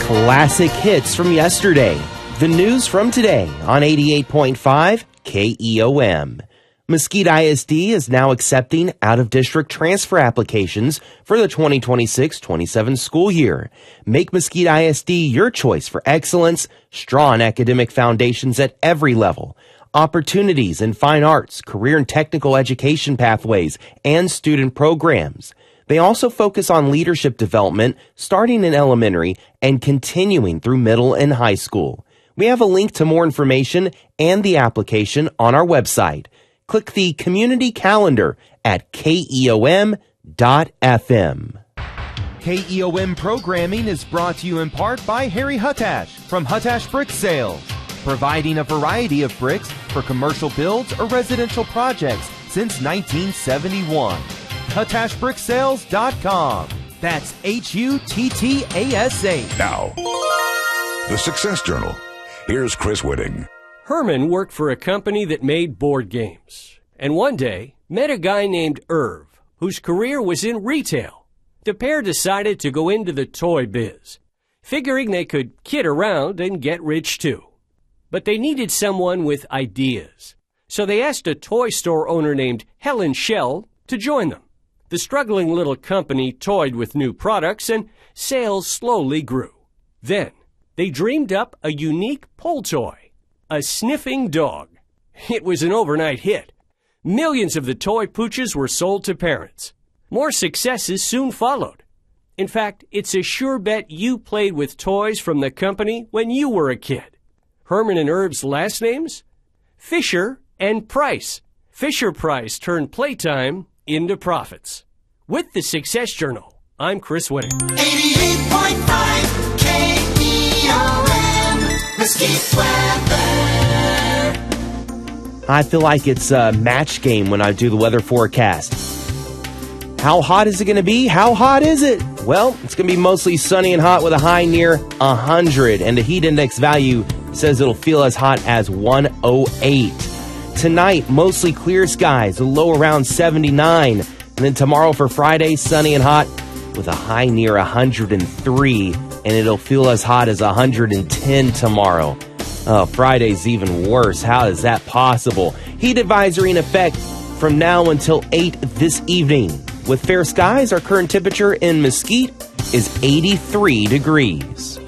Classic hits from yesterday. The news from today on 88.5 KEOM. Mesquite ISD is now accepting out-of-district transfer applications for the 2026-27 school year. Make Mesquite ISD your choice for excellence, strong academic foundations at every level, opportunities in fine arts, career and technical education pathways, and student programs. They also focus on leadership development, starting in elementary and continuing through middle and high school. We have a link to more information and the application on our website. Click the community calendar at KEOM.FM. KEOM programming is brought to you in part by Harry Huttash from Huttash Brick Sales, providing a variety of bricks for commercial builds or residential projects since 1971. HuttashBrickSales.com. That's HUTTASH. Now, the Success Journal. Here's Chris Whitting. Herman worked for a company that made board games, and one day met a guy named Irv, whose career was in retail. The pair decided to go into the toy biz, figuring they could kid around and get rich too. But they needed someone with ideas, so they asked a toy store owner named Helen Shell to join them. The struggling little company toyed with new products, and sales slowly grew. Then they dreamed up a unique pull toy. A sniffing dog. It was an overnight hit. Millions of the toy pooches were sold to parents. More successes soon followed. In fact, it's a sure bet you played with toys from the company when you were a kid. Herman and Irv's last names? Fisher and Price. Fisher-Price turned playtime into profits. With the Success Journal, I'm Chris Whitting. 88.5 KEOM, Mesquite weather. I feel like it's a match game when I do the weather forecast. How hot is it going to be? How hot is it? Well, it's going to be mostly sunny and hot with a high near 100, and the heat index value says it'll feel as hot as 108. Tonight, mostly clear skies, a low around 79, and then tomorrow for Friday, sunny and hot with a high near 103, and it'll feel as hot as 110 tomorrow. Oh, Friday's even worse. How is that possible? Heat advisory in effect from now until 8 this evening. With fair skies, our current temperature in Mesquite is 83 degrees.